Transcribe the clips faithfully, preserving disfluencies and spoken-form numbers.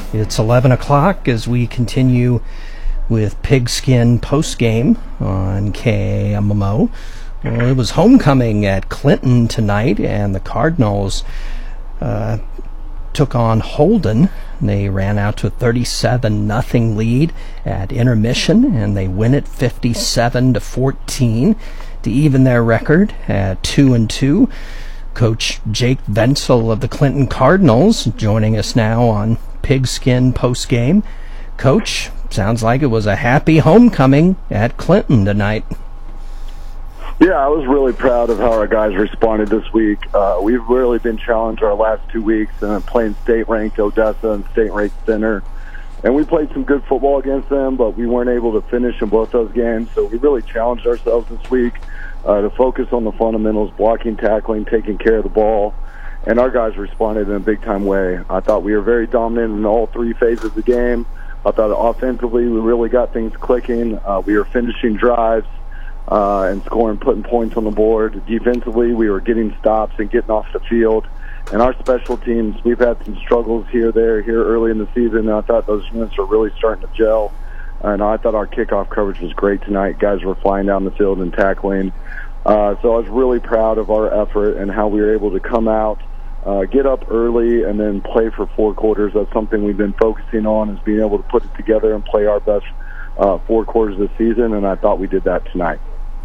It's eleven o'clock as we continue with Pigskin postgame on K M M O. Well, it was homecoming at Clinton tonight, and the Cardinals uh, took on Holden. They ran out to a thirty-seven nothing lead at intermission, and they win it fifty-seven to fourteen to even their record at two and two. Coach Jake Venzel of the Clinton Cardinals joining us now on Pigskin postgame. Coach, sounds like it was a happy homecoming at Clinton tonight. Yeah, I was really proud of how our guys responded this week. Uh, we've really been challenged our last two weeks and playing state-ranked Odessa and state-ranked Center. And we played some good football against them, but we weren't able to finish in both those games. So we really challenged ourselves this week uh, to focus on the fundamentals, blocking, tackling, taking care of the ball. And our guys responded in a big-time way. I thought we were very dominant in all three phases of the game. I thought offensively we really got things clicking. Uh, we were finishing drives uh, and scoring, putting points on the board. Defensively, we were getting stops and getting off the field. And our special teams, we've had some struggles here, there, here early in the season, and I thought those units are really starting to gel. And I thought our kickoff coverage was great tonight. Guys were flying down the field and tackling. Uh, so I was really proud of our effort and how we were able to come out, Uh, get up early, and then play for four quarters. That's something we've been focusing on, is being able to put it together and play our best uh, four quarters this season, and I thought we did that tonight.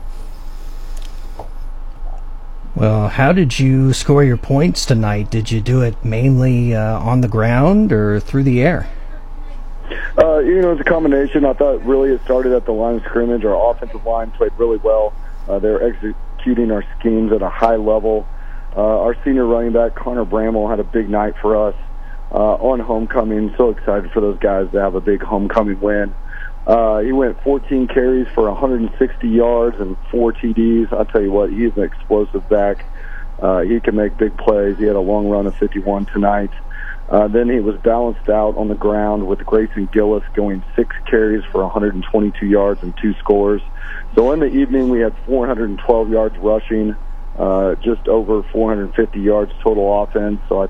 Well, how did you score your points tonight? Did you do it mainly uh, on the ground or through the air? Uh, you know, it's a combination. I thought really it started at the line of scrimmage. Our offensive line played really well. Uh, they were executing our schemes at a high level. Uh, our senior running back, Connor Bramwell, had a big night for us uh, on homecoming. So excited for those guys to have a big homecoming win. Uh, he went fourteen carries for one hundred sixty yards and four T Ds. I'll tell you what, he's an explosive back. Uh, he can make big plays. He had a long run of fifty-one tonight. Uh, then he was balanced out on the ground with Grayson Gillis going six carries for one hundred twenty-two yards and two scores. So in the evening, we had four hundred twelve yards rushing. Uh, just over four hundred fifty yards total offense. So I